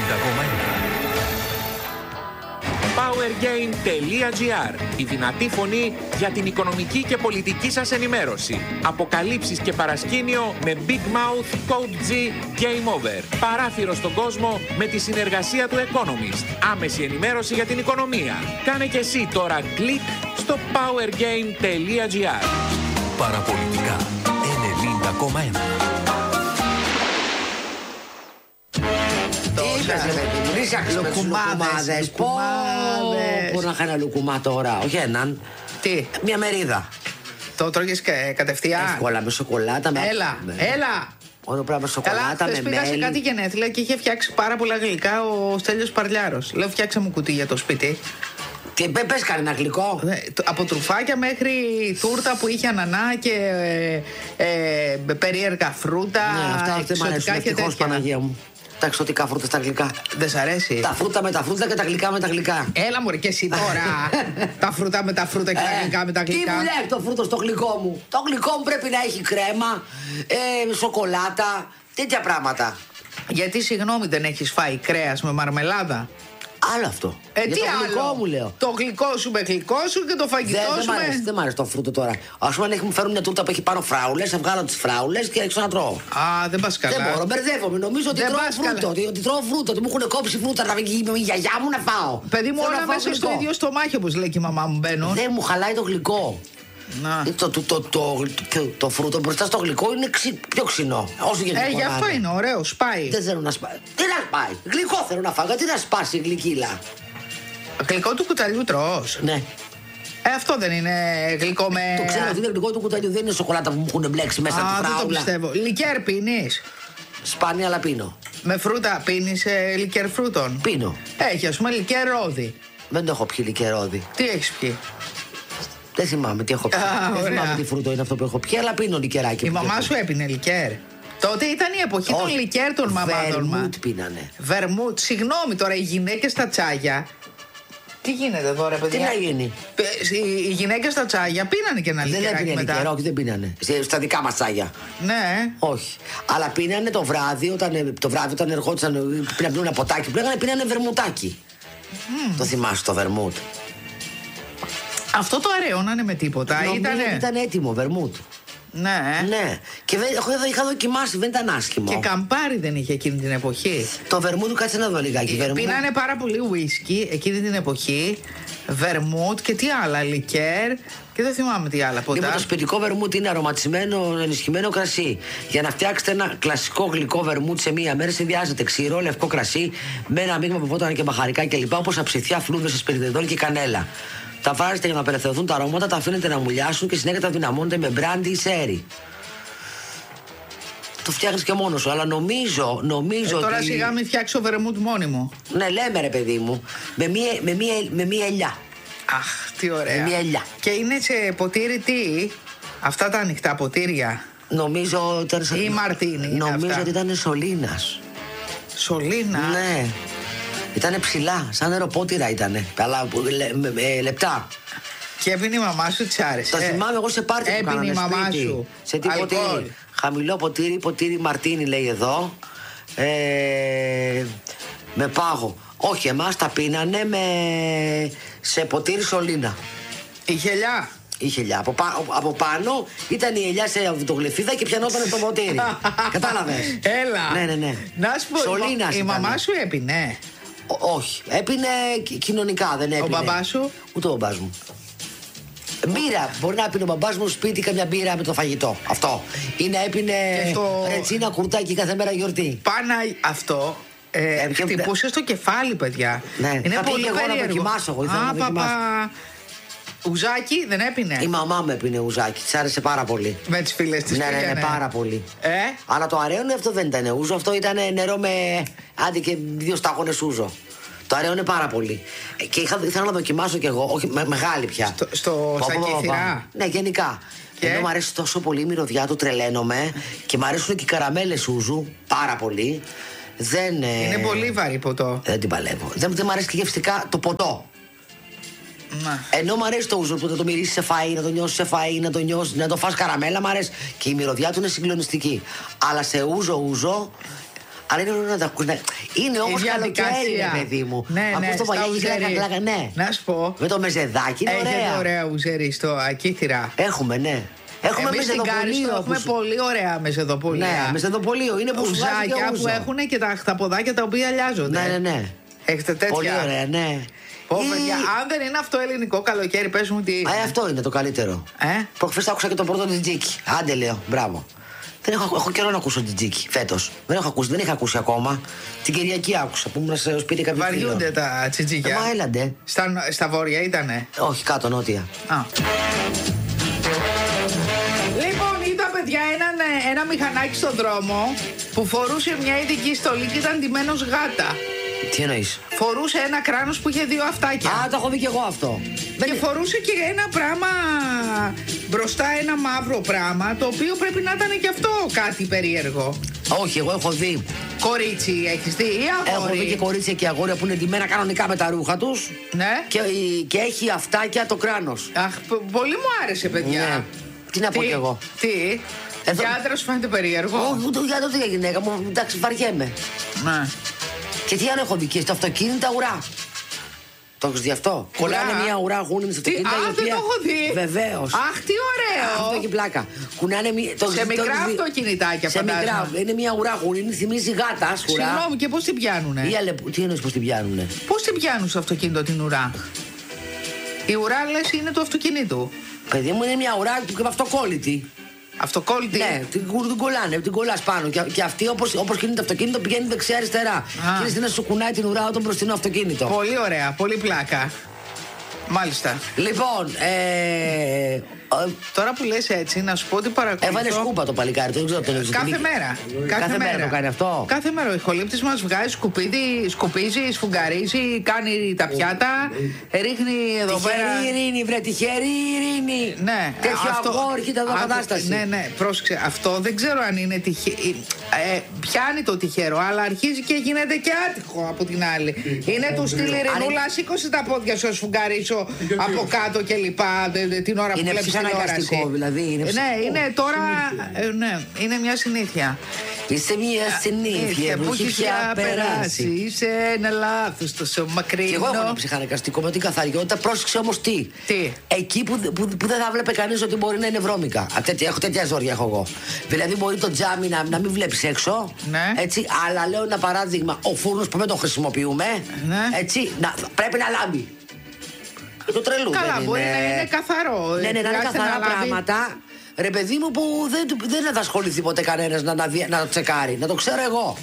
Powergame.gr. Η δυνατή φωνή για την οικονομική και πολιτική σας ενημέρωση. Αποκαλύψεις και παρασκήνιο με Big Mouth, Code G, Game Over. Παράθυρο στον κόσμο με τη συνεργασία του Economist. Άμεση ενημέρωση για την οικονομία. Κάνε και εσύ τώρα κλικ στο Powergame.gr. Παραπολιτικά 90,1. Λουκουμάδες. Μπορεί να είχα ένα λουκουμά τώρα, όχι έναν. Τι? Μια μερίδα. Το τρώγες κατευθείαν? Εύκολα, με σοκολάτα. Έλα. Όλο πράγμα με σοκολάτα, Καλά, χθες πήγα σε κάτι γενέθλια και είχε φτιάξει πάρα πολλά γλυκά ο Στέλιος Παρλιάρος. Λέω, φτιάξε μου κουτί για το σπίτι. Τι πες, κανένα γλυκό? Από τρουφάκια μέχρι τούρτα που είχε ανανά και περίεργα φρούτα. Ναι, αυτά δεν μ' αρέσουν, ευτυχώς, Παναγία μου. Τα εξωτικά φρούτα στα γλυκά. Δεν σ' αρέσει? Τα φρούτα με τα φρούτα και τα γλυκά με τα γλυκά. Έλα μωρέ και εσύ τώρα. Τα φρούτα με τα φρούτα και τα γλυκά με τα γλυκά. Τι μου λέει το φρούτο στο γλυκό μου? Το γλυκό μου πρέπει να έχει κρέμα, σοκολάτα, τέτοια πράγματα. Γιατί συγγνώμη δεν έχεις φάει κρέας με μαρμελάδα? Άλλο αυτό. Τι το γλυκό άλλο? μου λέω. Το γλυκό σου με γλυκό σου και το φαγητό σου με... Δεν μ' αρέσει το φρούτο τώρα. Ας πούμε, αν μου φέρουν μια τούρτα που έχει πάνω φράουλες, θα βγάλω τις φράουλες και έξω να τρώω. Α, δεν πας καλά. Δεν μπορώ, μπερδεύομαι. Νομίζω ότι τρώω φρούτο. Ότι τρώω φρούτο. Ότι μου έχουν κόψει φρούτα να βγει η γιαγιά μου να φάω. Παιδί μου, όλα μέσα στο ίδιο στομάχι, όπως λέει και η μαμά μου, μπαίνουν. Δεν μου χαλάει το γλυκό. Το φρούτο μπροστά στο γλυκό είναι πιο ξινό. Όσο και γι' αυτό είναι ωραίο, σπάει. Δεν θέλω να σπάει. Τι να σπάει? Γλυκό θέλω να φάω. Γιατί να σπάσει η γλυκύλα? Γλυκό του κουταλιού τρως? Ναι. Αυτό δεν είναι γλυκό με... Το ξέρω ότι είναι γλυκό του κουταλιού. Δεν είναι σοκολάτα που μου έχουν μπλέξει μέσα από τη φράουλα. Δεν το πιστεύω. Λικέρ πίνεις? Σπάνια, αλλά πίνω. Με φρούτα πίνεις λικέρ φρούτων? Πίνω. Έχει, ας πούμε, λικέρ ρόδι. Δεν το έχω πιει λικέρ ρόδι. Τι έχεις πιει? Δεν θυμάμαι τι έχω πιει. Δεν θυμάμαι τι φρούτο είναι αυτό που έχω πιει, αλλά πίνω λικεράκι. Η μαμά σου έπινε λικέρ? Τότε ήταν η εποχή των λικέρ των μαμάδων μας. Βερμούτ πίνανε. Βερμούτ, συγγνώμη τώρα, οι γυναίκες στα τσάγια. Τι γίνεται εδώ, ρε παιδιά? Τι να γίνει? Οι γυναίκες στα τσάγια πίνανε και ένα λικεράκι μετά. Δεν έπινε λικέρ, όχι, δεν πίνανε. Στα δικά μας τσάγια. Ναι. Όχι. Αλλά πίνανε το βράδυ, όταν ερχόντουσαν να πίνουν ένα ποτάκι, πίνανε βερμουτάκι. Το θυμάσαι το βερμούτ? Αυτό το αραιώνανε με τίποτα? Ήταν έτοιμο βερμούτ. Ναι. Και είχα δοκιμάσει, δεν ήταν άσχημο. Και καμπάρι δεν είχε εκείνη την εποχή? Το βερμούτ, κάτσε να δω λιγάκι. Πίνανε πάρα πολύ ουίσκι εκείνη την εποχή. Βερμούτ και τι άλλα, λικέρ. Και δεν θυμάμαι τι άλλα ποτέ. Λοιπόν, το σπιτικό βερμούτ είναι αρωματισμένο, ενισχυμένο κρασί. Για να φτιάξετε ένα κλασικό γλυκό βερμούτ σε μία μέρα, συνδυάζεται ξηρό λευκό κρασί με ένα μείγμα από βότανα και μπαχαρικά κλπ. Όπως αψιθιά, φλούδες, εσπεριδεδόλ και κανέλα. Τα βάζετε για να απελευθερωθούν τα αρώματα, τα αφήνετε να μουλιάσουν και συνέχεια τα δυναμώνετε με μπράντι ή σέρι. Το φτιάχνεις και μόνος σου, αλλά νομίζω τώρα ότι... σιγά μην φτιάξω βερμούτ μόνη μου. Ναι, λέμε ρε παιδί μου, με μία ελιά. Αχ, τι ωραία. Με μία ελιά. Και είναι σε ποτήρι τι? Αυτά τα ανοιχτά ποτήρια? Νομίζω ήταν... Ή μαρτίνι? Νομίζω ότι ήταν σωλήνας. Σωλήνα? Ναι. Ήτανε ψηλά, σαν νεροπότηρα ήτανε. Αλλά λεπτά. Και έπινε η μαμά σου, της άρεσε? Το θυμάμαι εγώ σε πάρτι που κάνανε σπίτι. Έπινε η μαμά σου? Σε τι ποτήρι? Χαμηλό ποτήρι μαρτίνι λέει εδώ. Με πάγο. Όχι, εμάς τα πίνανε σε ποτήρι σωλήνα. Είχε ελιά? Είχε ελιά. Από πάνω ήταν η ελιά σε αυτογλυφίδα και πιανόταν στο ποτήρι. Κατάλαβες? Έλα. Ναι. Να σου πω, η μαμά σου έπινε? Όχι. Έπινε κοινωνικά, δεν έπινε. Ο μπαμπάς σου? Ούτε ο μπαμπάς μου. Μπύρα. Μπορεί να πίνει ο μπαμπάς μου σπίτι καμιά μπύρα με το φαγητό. Αυτό. Ή να έπινε ρετσίνα κουρτάκι κάθε μέρα γιορτή. Πάνα αυτό. Χτυπούσε στο κεφάλι, παιδιά. Ναι. Είναι πολύ περίεργο. Να δοκιμάσω εγώ. Ουζάκι δεν έπινε? Η μαμά μου έπινε ουζάκι. Της άρεσε πάρα πολύ. Με τις φίλες της? Ναι, πάρα πολύ. Αλλά το αραίωνε αυτό δεν ήταν ούζο. Αυτό ήταν νερό με άντι και 2 σταγόνες ούζο. Το αραίωνε πάρα πολύ. Και ήθελα να δοκιμάσω κι εγώ. Όχι, μεγάλη πια. Στα κύθυρα? Ναι, γενικά. Ενώ μου αρέσει τόσο πολύ η μυρωδιά του, τρελαίνομαι. Και μου αρέσουν και οι καραμέλες ούζου πάρα πολύ. Είναι πολύ βαρύ ποτό. Δεν την παλεύω. Δεν μου αρέσει και γευστικά το ποτό. Ενώ μου αρέσει το ούζο που θα το μυρίσει σε φαΐ, να το νιώσει σε φαΐ, να το φας καραμέλα, μου αρέσει. Και η μυρωδιά του είναι συγκλονιστική. Αλλά σε ούζο, Αλλά είναι ωραίο να τα ακούς. Είναι όμως καλοκαίρι, ρε παιδί μου. Ναι, ακούς το παλιάκι, ναι. Να σου πω. Με το μεζεδάκι είναι ωραία. Έχετε ωραία ουζερί στο Ακήθυρα. Έχουμε, ναι. Έχουμε μεζεδοπολείο. Έχουμε πολύ ωραία μεζεδοπολεία. Ναι, μεζεδοπολείο. Είναι μπουζάκια που έχουν και τα χταποδάκια τα οποία αλλάζονται. Ναι. Έχετε τέτοια. Πολύ ωραία, ναι. Παιδιά, αν δεν είναι αυτό ελληνικό καλοκαίρι, πες μου τι. Αυτό είναι το καλύτερο. Προχθές άκουσα και τον πρώτο τζιτζίκι. Άντε, λέω, μπράβο. Δεν έχω καιρό να ακούσω τζιτζίκι φέτος. Δεν είχα ακούσει ακόμα. Την Κυριακή άκουσα που ήμουν στο σπίτι κάποιου φίλου. Βαριούνται τα τζιτζίκια. Μα έλαντε. Στα βόρεια ήτανε. Όχι, κάτω νότια. Λοιπόν, είδα παιδιά ένα μηχανάκι στον δρόμο που φορούσε μια ειδική στολή και ήταν ντυμένος γάτα. Τι εννοείς? Φορούσε ένα κράνος που είχε 2 αυτάκια. Το έχω δει και εγώ αυτό. Και φορούσε και ένα πράγμα μπροστά, ένα μαύρο πράγμα, το οποίο πρέπει να ήταν και αυτό κάτι περίεργο. Όχι, εγώ έχω δει. Κορίτσι, έχεις δει ή αγόρι? Έχω δει και κορίτσια και αγόρια που είναι ντυμένα κανονικά με τα ρούχα τους. Ναι. Και έχει αυτάκια το κράνος. Αχ, πολύ μου άρεσε, παιδιά. Ναι. Τι να πω κι εγώ. Τι? Για άντρα σου φαίνεται περίεργο? Όχι, ούτε για το για γυναίκα μου. Εντάξει, βαριέμαι. Ναι. Και τι άλλο έχω δει και στο αυτοκίνητα ουρά. Το έχεις δει αυτό? Κολλάνε μια ουρά γούνινη στο αυτοκίνητα. Δεν το έχω δει. Βεβαίως. Αχ, τι ωραίο. Αυτό έχει πλάκα. Κουνάνε σε μικρά αυτοκινητάκια, σε μικρά. Είναι μια ουρά γούνινη, θυμίζει γάτα. Συγγνώμη, και πώς την πιάνουνε? Τι εννοείς πώς την πιάνουνε? Πώς την πιάνουν στο αυτοκίνητο την ουρά? Η ουρά λες είναι του αυτοκινήτου. Παιδί μου, είναι μια ουρά με αυτοκόλλητη. Αυτοκόλλητη. Ναι, την κολλάνε, την κολλάς πάνω. Και αυτή όπως κινείται το αυτοκίνητο πηγαίνει δεξιά-αριστερά. Και είναι να σου κουνάει την ουρά όταν μπροστινό αυτοκίνητο. Πολύ ωραία, πολύ πλάκα. Μάλιστα. Λοιπόν, τώρα που λες έτσι, να σου πω ότι παρακολουθώ. Έβαλε σκούπα το παλικάρι, δεν ξέρω το κάθε μέρα. Κάθε μέρα το κάνει αυτό. Κάθε μέρα ο ηχολήπτης μας βγάζει σκουπίδι, σκουπίζει, σφουγγαρίζει, κάνει τα πιάτα, ρίχνει εδώ πέρα. Τυχερή ειρήνη, βρε, τυχερή ειρήνη. Ναι, τέτοιο αγόρι, κοίτα εδώ κατάσταση. Ναι, πρόσεξε. Αυτό δεν ξέρω αν είναι τυχερό. Πιάνει το τυχερό, αλλά αρχίζει και γίνεται και άτυχο από την άλλη. Είναι του στυλ Ειρηνούλα, σήκωσε τα πόδια σου, σφουγγαρίσω από κάτω κλπ. Την ώρα που βλέπεις τηλεόραση. Δηλαδή, ναι, είναι τώρα. Ναι, είναι μια συνήθεια. Είσαι μια συνήθεια που έχει πια περάσει. Είσαι ένα λάθος τόσο μακρινό. Και εγώ έχω ένα ψυχαναγκαστικό με την καθαριότητα. Πρόσεξε όμως τι. Εκεί που δεν θα βλέπει κανείς ότι μπορεί να είναι βρώμικα. Έχω τέτοια ζόρια έχω εγώ. Δηλαδή μπορεί το τζάμι να μην βλέπεις έξω. Ναι. Έτσι, αλλά λέω ένα παράδειγμα. Ο φούρνος που δεν τον χρησιμοποιούμε. Ναι. Έτσι, πρέπει να λάμπει. Το τρελού. Καλά, μπορεί να είναι καθαρό. Ναι, να είναι καθαρά πράγματα. Ρε παιδί μου, που δεν θα ασχοληθεί ποτέ κανένας να το τσεκάρει. Να το ξέρω εγώ.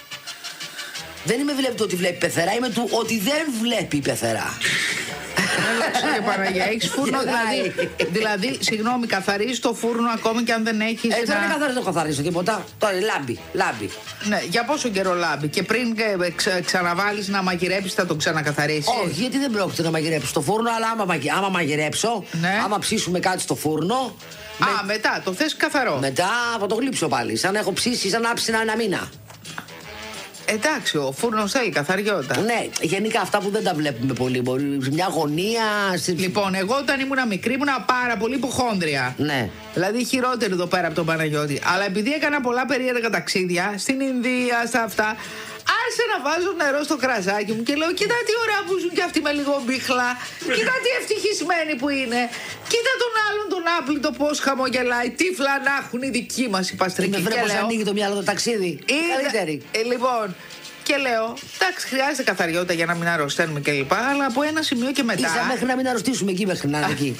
Δεν είμαι ότι βλέπει πεθερά, είμαι του ότι δεν βλέπει πεθερά. Κύριε Παναγία, έχεις φούρνο δηλαδή, συγγνώμη, καθαρίζεις το φούρνο ακόμη και αν δεν έχεις. Δεν καθαρίζω τίποτα. Τώρα λάμπει. Ναι, για πόσο καιρό λάμπει? Και πριν ξαναβάλεις να μαγειρέψεις θα το ξανακαθαρίσεις? Όχι, γιατί δεν πρόκειται να μαγειρέψω στο φούρνο, αλλά άμα μαγειρέψω, άμα ψήσουμε κάτι στο φούρνο. Μετά το θες καθαρό? Μετά θα το γλύψω πάλι. Σαν να έχω ψήσει, σαν να άψηνα ένα μήνα. Εντάξει, ο φούρνος θέλει καθαριότητα. Ναι, γενικά αυτά που δεν τα βλέπουμε πολύ. Μπορεί σε μια γωνία. Λοιπόν, εγώ όταν ήμουν μικρή ήμουνα πάρα πολύ υποχόνδρια. Ναι. Δηλαδή χειρότερη εδώ πέρα από τον Παναγιώτη. Αλλά επειδή έκανα πολλά περίεργα ταξίδια στην Ινδία, στα αυτά, άρχισε να βάζω νερό στο κρασάκι μου και λέω: κοίτα τι ωραία που ζουν κι αυτοί με λίγο μπίχλα. Κοίτα τι ευτυχισμένοι που είναι. Κοίτα τον άλλον τον άπλητο πώς χαμογελάει. Τύφλα να έχουν οι δικοί μας οι παστρικοί. Με βλέπω ανοίγει το μυαλό το ταξίδι. Καλύτερη. Λοιπόν, και λέω: εντάξει, χρειάζεται καθαριότητα για να μην αρρωσταίνουμε κλπ. Αλλά από ένα σημείο και μετά. Ίσα μέχρι να μην αρρωστήσουμε εκεί, μέχρι να είναι εκεί.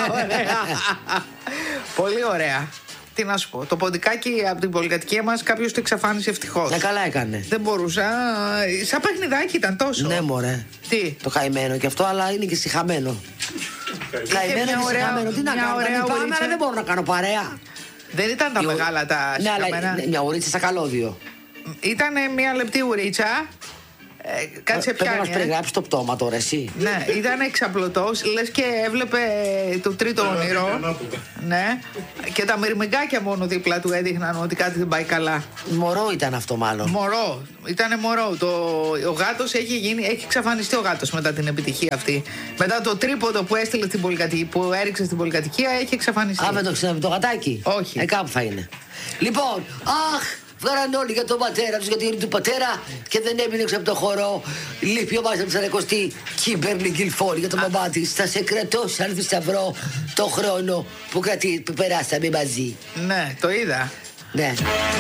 Πολύ ωραία. Τι να σου πω, το ποντικάκι από την πολυκατοικία μας κάποιος το εξαφάνισε ευτυχώς. Ναι, καλά έκανε. Δεν μπορούσα. Σαν παιχνιδάκι ήταν τόσο. Ναι, μωρέ. Τι? Το καημένο και αυτό, αλλά είναι και σιχαμένο. Καημένο και σιχαμένο. Τι να κάνω, να πάμε, αλλά δεν μπορώ να κάνω παρέα. Δεν ήταν τα μεγάλα τα σιχαμένα. Ναι, μια ουρίτσα στα καλώδιο. Ήτανε μια λεπτή ουρίτσα. Κάτσε πιάνει. Πρέπει να μας περιγράψεις το πτώμα τώρα, εσύ. Ναι, ήταν εξαπλωτός, λες και έβλεπε το τρίτο όνειρο. Ναι. Και τα μυρμηγκάκια μόνο δίπλα του έδειχναν ότι κάτι δεν πάει καλά. Μωρό ήταν αυτό, μάλλον. Μωρό. Ήτανε μωρό. Ο γάτος έχει εξαφανιστεί ο γάτος μετά την επιτυχία αυτή. Μετά το τρίποντο που έστειλε στην πολυκατοικία, που έριξε στην πολυκατοικία, έχει εξαφανιστεί. Με το γατάκι. Όχι. Κάπου θα είναι. Λοιπόν, Βγάλανε όλοι για τον πατέρα τους, για την του πατέρα και δεν έμεινε έξω από το χώρο. Λείπει ο Μάστερ Ψαρακοστή, Κίμπερλι Γκιλφόρ για τον μπαμπά της. Θα σε κρατώ σαν θησαυρό το χρόνο που περάσαμε μαζί. Ναι, το είδα. Ναι.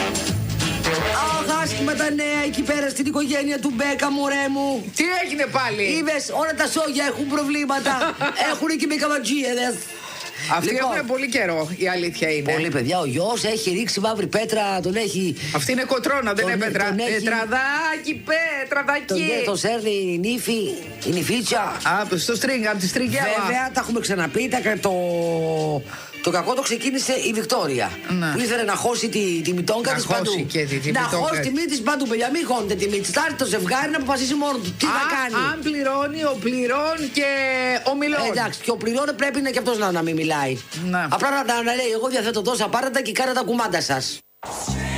Αχ, άσχημα τα νέα εκεί πέρα στην οικογένεια του Μπέκα, μωρέ μου. Τι έγινε πάλι? Είδες, όλα τα σόγια έχουν προβλήματα. Έχουν και μικαματζίδες. Αυτοί έχουν πολύ καιρό, η αλήθεια είναι. Πολύ, παιδιά. Ο γιος έχει ρίξει μαύρη πέτρα, τον έχει. Αυτή είναι κοτρώνα, δεν είναι πέτρα. Πετραδάκι, πετραδάκι. Τον σέρνει η νύφη, η νυφίτσα. Στο στρίγγ, από τη στριγγέλα. Βέβαια, τα έχουμε ξαναπεί. Το κακό το ξεκίνησε η Βικτόρια. Ναι. Που ήθελε να χώσει τη μητόγκα της παντού. Να χώσει τη μύτη της παντού, παιδιά. Μην χώνετε τη μύτη. Θα έρθει το ζευγάρι να αποφασίσει μόνο του. Τι θα κάνει. Αν πληρώνει, ο πληρών και ο μιλών. Εντάξει, και ο πληρών πρέπει να και αυτός να μην μιλάει. Ναι. Απλά να λέει: εγώ διαθέτω τόσα πάρετε και κάνετε τα κουμάντα σας.